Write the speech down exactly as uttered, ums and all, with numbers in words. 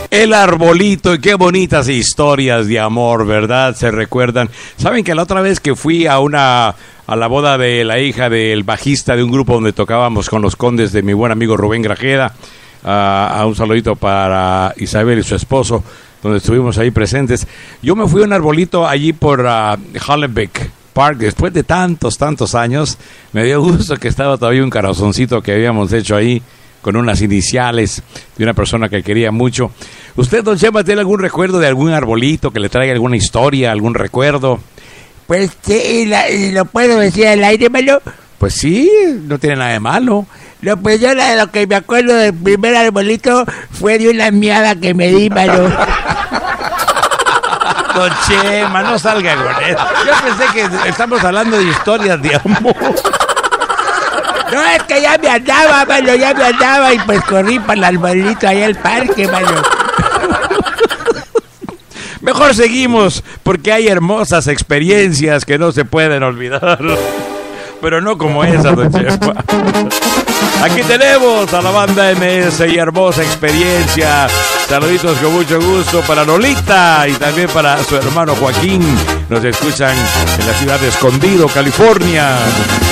El arbolito, y qué bonitas historias de amor, ¿verdad? Se recuerdan. ¿Saben que la otra vez que fui a una a la boda de la hija del bajista de un grupo donde tocábamos con los Condes de mi buen amigo Rubén Grajeda, a, a un saludito para Isabel y su esposo, donde estuvimos ahí presentes? Yo me fui a un arbolito allí por uh, Hallenbeck Park, después de tantos, tantos años. Me dio gusto que estaba todavía un corazoncito que habíamos hecho ahí, con unas iniciales de una persona que quería mucho. ¿Usted, don Chema, tiene algún recuerdo de algún arbolito que le traiga alguna historia, algún recuerdo? Pues sí, la, ¿lo puedo decir al aire, malo? Pues sí, no tiene nada de malo. No, pues yo la, lo que me acuerdo del primer arbolito fue de una miada que me di, malo. Don Chema, no salga con eso. Yo pensé que estamos hablando de historias de amor. No, es que ya me andaba, mano, ya me andaba y pues corrí para el arbolito allá al parque, mano. Mejor seguimos, porque hay hermosas experiencias que no se pueden olvidar. Pero no como esa, don Chema. Aquí tenemos a la banda M S y hermosa experiencia. Saluditos con mucho gusto para Lolita y también para su hermano Joaquín. Nos escuchan en la ciudad de Escondido, California.